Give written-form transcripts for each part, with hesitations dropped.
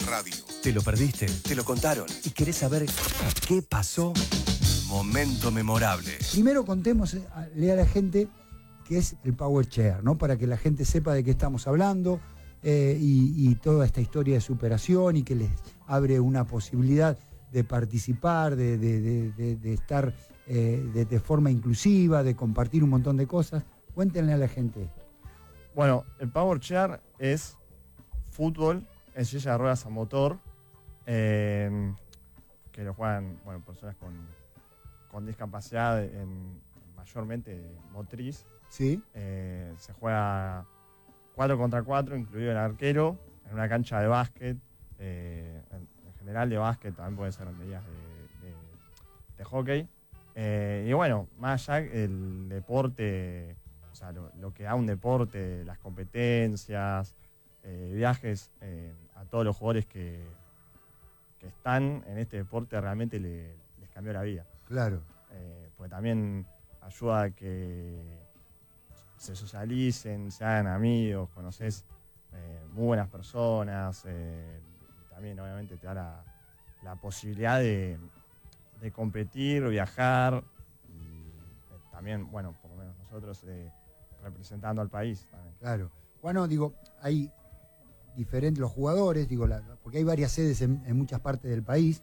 radio. ¿Te lo perdiste? ¿Te lo contaron? ¿Y querés saber qué pasó? Momento memorable. Primero contémosle a la gente qué es el Power Chair, ¿no? Para que la gente sepa de qué estamos hablando y toda esta historia de superación y que les abre una posibilidad de participar, de estar de forma inclusiva, de compartir un montón de cosas. Cuéntenle a la gente esto. Bueno, el Power Chair es fútbol en silla de ruedas a motor, que lo juegan personas con discapacidad mayormente motriz. ¿Sí? Se juega 4 contra 4, incluido el arquero, en una cancha de básquet, en general de básquet, también puede ser en medidas de hockey. Y bueno, más allá el deporte, o sea, lo que da un deporte, las competencias, viajes a todos los jugadores que están en este deporte realmente les cambió la vida. Claro. Porque también ayuda a que se socialicen, se hagan amigos, conoces muy buenas personas, y también obviamente te da la posibilidad de competir, viajar, y también, bueno, por lo menos nosotros representando al país también. Claro. Bueno, digo, hay diferentes los jugadores, digo, porque hay varias sedes en muchas partes del país.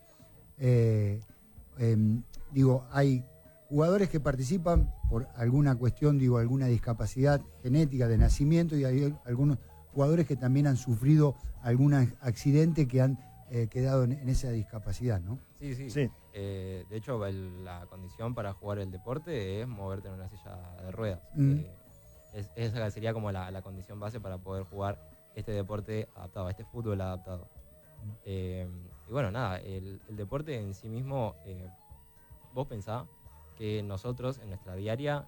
Digo, hay jugadores que participan por alguna cuestión, digo, alguna discapacidad genética de nacimiento, y hay algunos jugadores que también han sufrido algún accidente que han quedado en esa discapacidad, ¿no? Sí. De hecho, la condición para jugar el deporte es moverte en una silla de ruedas. Esa sería como la condición base para poder jugar este deporte adaptado, este fútbol adaptado. Y bueno, nada, el deporte en sí mismo, vos pensás que nosotros en nuestra diaria